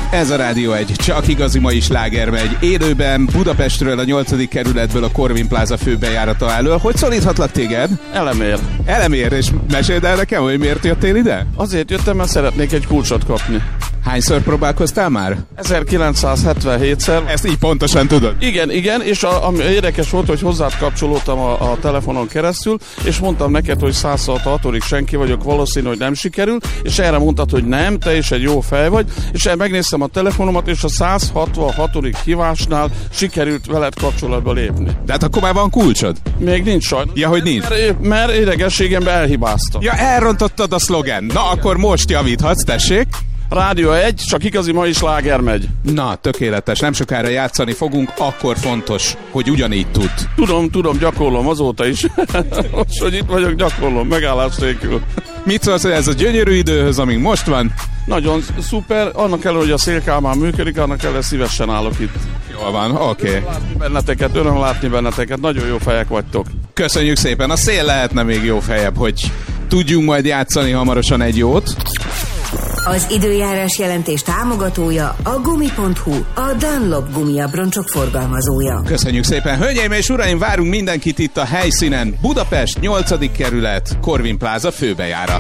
Ez a Rádió 1, csak igazi mai sláger megy. Élőben Budapestről, a 8. kerületből, a Corvin Plaza főbejárata elől. Hogy szólíthatlak téged? Elemér. Elemér, és meséld el nekem, hogy miért jöttél ide? Azért jöttem, mert szeretnék egy kulcsot kapni. Hányszor próbálkoztál már? 1977-szer. Ezt így pontosan tudod? Igen, és ami érdekes volt, hogy hozzád kapcsolódtam a telefonon keresztül, és mondtam neked, hogy 166-ig senki vagyok, valószínű, hogy nem sikerül, és erre mondtad, hogy nem, te is egy jó fej vagy, és megnéztem a telefonomat, és a 166. hívásnál sikerült veled kapcsolatba lépni. De hát akkor már van kulcsod? Még nincs sajnos. Ja, hogy nincs? Mert idegességemben elhibáztam. Ja, elrontottad a szlogen. Na, akkor most javíthatsz, tessék. Rádió 1, csak igazi mai sláger megy. Na, tökéletes. Nem sokára játszani fogunk, akkor fontos, hogy ugyanígy tud. Tudom, gyakorlom azóta is. Most, hogy itt vagyok, gyakorlom, megállás nélkül. Mit szólsz ez a gyönyörű időhöz, amíg most van? Nagyon szuper, annak ellenére, hogy a szélkálmán működik, annak ellenére szívesen állok itt. Jól van, oké. Öröm látni benneteket, nagyon jó fejek vagytok. Köszönjük szépen, a szél lehetne még jó fejebb, hogy tudjunk majd játszani hamarosan egy jót. Az időjárás jelentés támogatója a Gumi.hu, a Dunlop gumiabroncsok forgalmazója. Köszönjük szépen, hölgyeim és uraim, várunk mindenkit itt a helyszínen. Budapest 8. kerület, Corvin Plaza főbejárat.